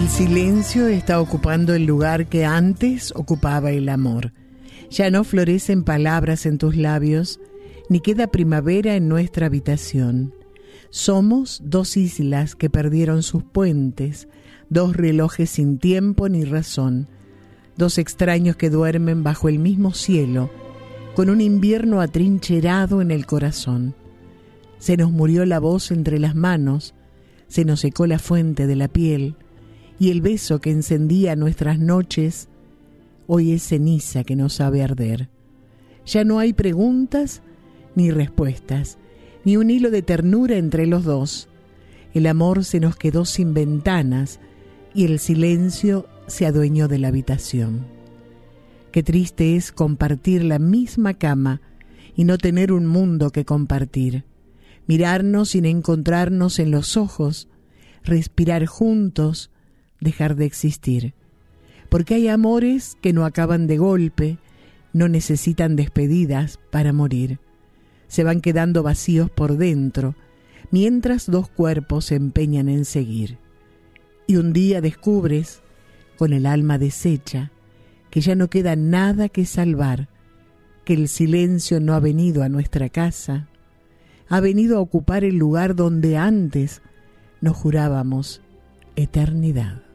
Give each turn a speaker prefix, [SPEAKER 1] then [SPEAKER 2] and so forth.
[SPEAKER 1] El silencio está ocupando el lugar que antes ocupaba el amor. Ya no florecen palabras en tus labios, ni queda primavera en nuestra habitación. Somos dos islas que perdieron sus puentes, dos relojes sin tiempo ni razón, dos extraños que duermen bajo el mismo cielo, con un invierno atrincherado en el corazón. Se nos murió la voz entre las manos, se nos secó la fuente de la piel, y el beso que encendía nuestras noches, hoy es ceniza que no sabe arder. Ya no hay preguntas ni respuestas, ni un hilo de ternura entre los dos. El amor se nos quedó sin ventanas y el silencio se adueñó de la habitación. Qué triste es compartir la misma cama y no tener un mundo que compartir. Mirarnos sin encontrarnos en los ojos, respirar juntos, dejar de existir. Porque hay amores que no acaban de golpe, no necesitan despedidas para morir. Se van quedando vacíos por dentro, mientras dos cuerpos se empeñan en seguir. Y un día descubres, con el alma deshecha, que ya no queda nada que salvar, que el silencio no ha venido a nuestra casa, ha venido a ocupar el lugar donde antes nos jurábamos eternidad.